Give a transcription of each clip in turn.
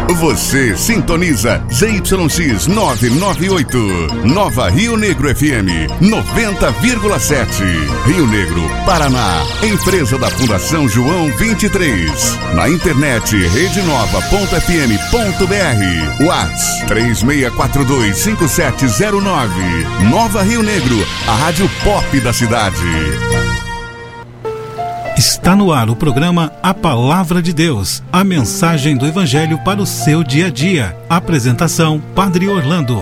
Você sintoniza ZYX 998, Nova Rio Negro FM 90,7. Rio Negro, Paraná. Empresa da Fundação João 23. Na internet redenova.fm.br. Whats 36425709. Nova Rio Negro, a rádio pop da cidade. Está no ar o programa A Palavra de Deus, a mensagem do Evangelho para o seu dia a dia. Apresentação, Padre Orlando.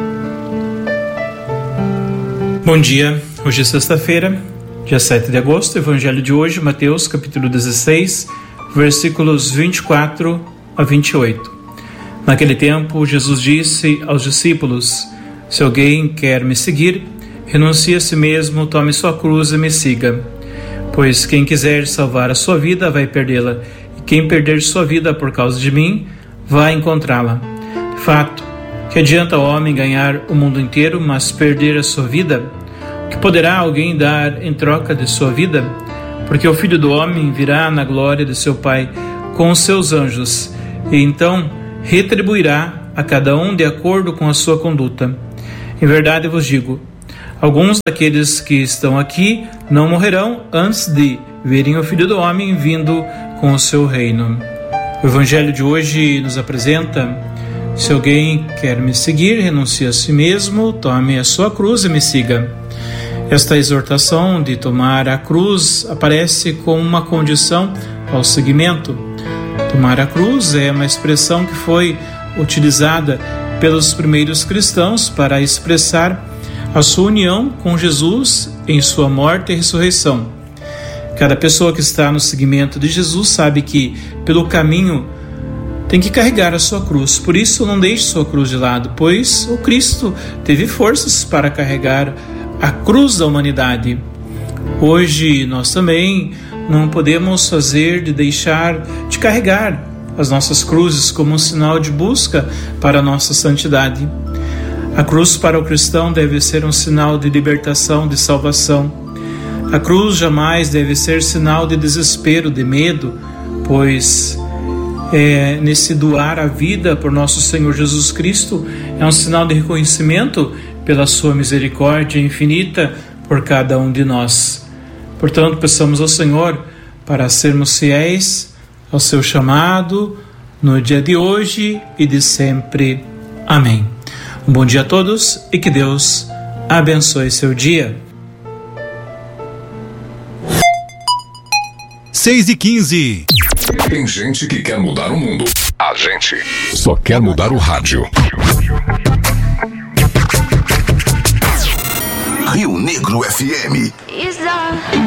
Bom dia, hoje é sexta-feira, dia 7 de agosto. O Evangelho de hoje, Mateus capítulo 16, versículos 24 a 28. Naquele tempo, Jesus disse aos discípulos: se alguém quer me seguir, renuncie a si mesmo, tome sua cruz e me siga. Pois quem quiser salvar a sua vida vai perdê-la, e quem perder sua vida por causa de mim vai encontrá-la. De fato, que adianta o homem ganhar o mundo inteiro, mas perder a sua vida? O que poderá alguém dar em troca de sua vida? Porque o Filho do Homem virá na glória de seu Pai com os seus anjos, e então retribuirá a cada um de acordo com a sua conduta. Em verdade vos digo, alguns daqueles que estão aqui não morrerão antes de verem o Filho do Homem vindo com o seu reino. O Evangelho de hoje nos apresenta: se alguém quer me seguir, renuncie a si mesmo, tome a sua cruz e me siga. Esta exortação de tomar a cruz aparece como uma condição ao seguimento. Tomar a cruz é uma expressão que foi utilizada pelos primeiros cristãos para expressar a sua união com Jesus em sua morte e ressurreição. Cada pessoa que está no seguimento de Jesus sabe que, pelo caminho, tem que carregar a sua cruz. Por isso, não deixe sua cruz de lado, pois o Cristo teve forças para carregar a cruz da humanidade. Hoje, nós também não podemos fazer de deixar de carregar as nossas cruzes como um sinal de busca para a nossa santidade. A cruz para o cristão deve ser um sinal de libertação, de salvação. A cruz jamais deve ser sinal de desespero, de medo, pois nesse doar a vida por nosso Senhor Jesus Cristo é um sinal de reconhecimento pela sua misericórdia infinita por cada um de nós. Portanto, peçamos ao Senhor para sermos fiéis ao seu chamado no dia de hoje e de sempre. Amém. Um bom dia a todos e que Deus abençoe seu dia. 6h15. Tem gente que quer mudar o mundo. A gente só quer mudar o rádio. Rio Negro FM.